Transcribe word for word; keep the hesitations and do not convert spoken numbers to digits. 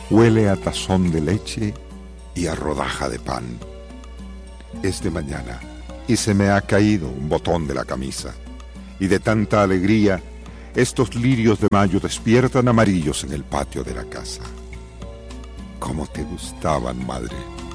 Huele a tazón de leche y a rodaja de pan. Es de mañana y se me ha caído un botón de la camisa. Y de tanta alegría, estos lirios de mayo despiertan amarillos en el patio de la casa. ¿Cómo te gustaban, madre?